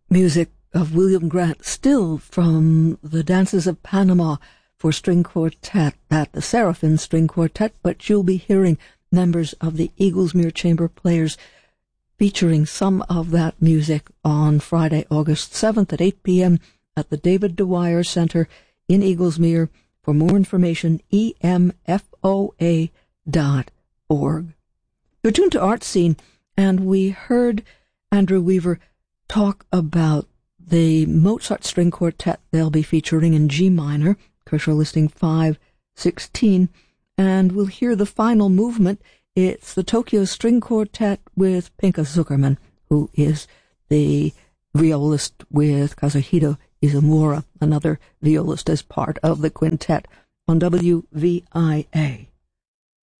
music of William Grant, still from the Dances of Panama for string quartet at the Seraphim String Quartet, but you'll be hearing members of the Eaglesmere Chamber Players featuring some of that music on Friday, August 7th at 8 p.m. at the David Dwyer Center in Eaglesmere. For more information, emfoa.org. You're tuned to Art Scene, and we heard Andrew Weaver talk about the Mozart String Quartet they'll be featuring in G minor, Kershaw Listing 516, and we'll hear the final movement. It's the Tokyo String Quartet with Pinka Zuckerman, who is the violist with Kazuhito Izumura, another violist as part of the quintet on WVIA.